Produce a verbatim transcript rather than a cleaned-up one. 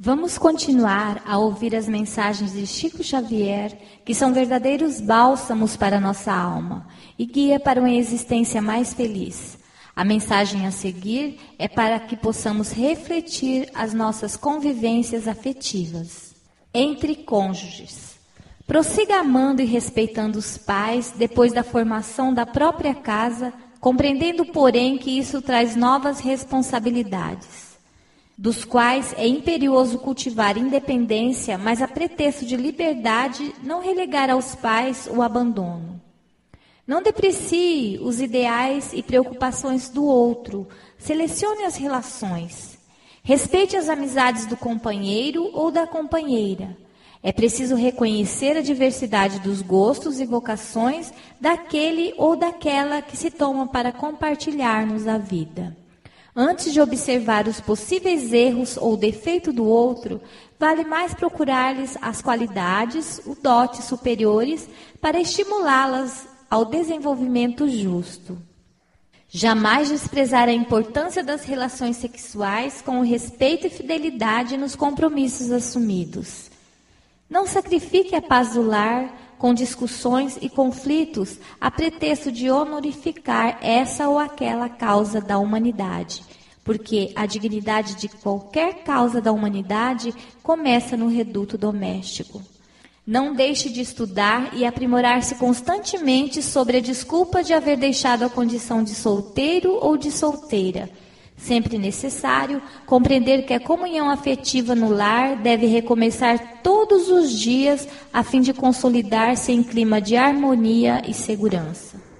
Vamos continuar a ouvir as mensagens de Chico Xavier, que são verdadeiros bálsamos para a nossa alma e guia para uma existência mais feliz. A mensagem a seguir é para que possamos refletir as nossas convivências afetivas. Entre cônjuges. Prossiga amando e respeitando os pais depois da formação da própria casa, compreendendo, porém, que isso traz novas responsabilidades, dos quais é imperioso cultivar independência, mas a pretexto de liberdade não relegar aos pais o abandono. Não deprecie os ideais e preocupações do outro, selecione as relações. Respeite as amizades do companheiro ou da companheira. É preciso reconhecer a diversidade dos gostos e vocações daquele ou daquela que se toma para compartilhar-nos a vida. Antes de observar os possíveis erros ou defeito do outro, vale mais procurar-lhes as qualidades, os dotes superiores, para estimulá-las ao desenvolvimento justo. Jamais desprezar a importância das relações sexuais com o respeito e fidelidade nos compromissos assumidos. Não sacrifique a paz do lar com discussões e conflitos a pretexto de honorificar essa ou aquela causa da humanidade, porque a dignidade de qualquer causa da humanidade começa no reduto doméstico. Não deixe de estudar e aprimorar-se constantemente sobre a desculpa de haver deixado a condição de solteiro ou de solteira. Sempre necessário compreender que a comunhão afetiva no lar deve recomeçar todos os dias a fim de consolidar-se em clima de harmonia e segurança.